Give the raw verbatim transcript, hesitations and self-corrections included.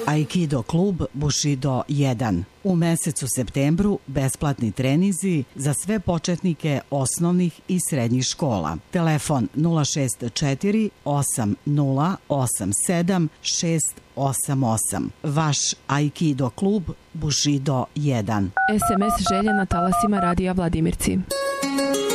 Aikido klub Bushido jedan. U mesecu septembru besplatni trenizi za sve početnike osnovnih i srednjih škola. Telefon nula šest četiri osam nula osam sedam šest osam osam. Vaš Aikido klub Bushido jedan. es em es želja na talasima radija Vladimirci.